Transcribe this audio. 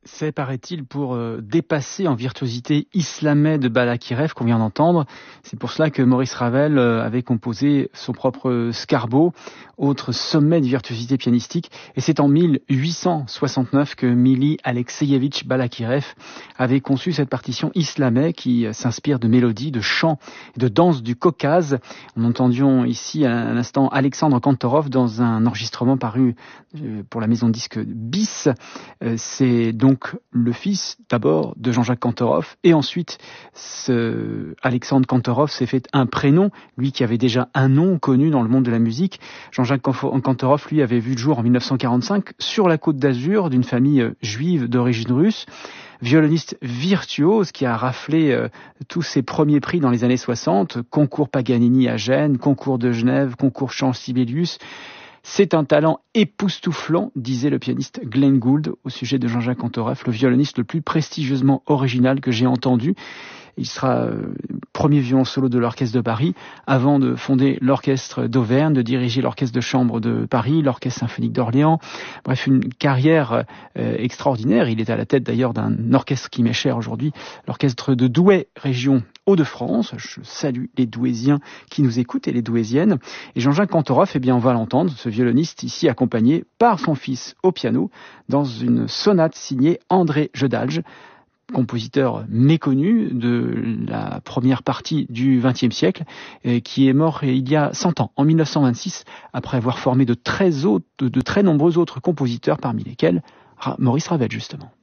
C'est, paraît-il, pour dépasser en virtuosité Islamey de Balakirev qu'on vient d'entendre. C'est pour cela que Maurice Ravel avait composé son propre Scarbo, autre sommet de virtuosité pianistique. Et c'est en 1869 que Mili Alexeyevitch Balakirev avait conçu cette partition Islamey qui s'inspire de mélodies, de chants et de danses du Caucase. On entendions ici à l'instant Alexandre Kantorov dans un enregistrement paru pour la maison de disques Bis. C'est donc le fils d'abord de Jean-Jacques Kantorov et ensuite Alexandre Kantorov s'est fait un prénom, lui qui avait déjà un nom connu dans le monde de la musique. Jean-Jacques Kantorov, lui, avait vu le jour en 1945 sur la Côte d'Azur d'une famille juive d'origine russe. Violoniste virtuose qui a raflé tous ses premiers prix dans les années 60, concours Paganini à Gênes, concours de Genève, concours Chant-Sibelius. C'est un talent époustouflant, disait le pianiste Glenn Gould au sujet de Jean-Jacques Kantorov, le violoniste le plus prestigieusement original que j'ai entendu. Il sera premier violon solo de l'Orchestre de Paris, avant de fonder l'Orchestre d'Auvergne, de diriger l'Orchestre de Chambre de Paris, l'Orchestre Symphonique d'Orléans. Bref, une carrière extraordinaire. Il est à la tête d'ailleurs d'un orchestre qui m'est cher aujourd'hui, l'Orchestre de Douai, région Hauts-de-France. Je salue les Douaisiens qui nous écoutent et les Douaisiennes. Et Jean-Jacques Kantorov, eh bien, on va l'entendre, ce violoniste ici accompagné par son fils au piano, dans une sonate signée André Jedalj, compositeur méconnu de la première partie du XXe siècle, qui est mort il y a 100 ans, en 1926, après avoir formé de très nombreux autres compositeurs, parmi lesquels Maurice Ravel, justement.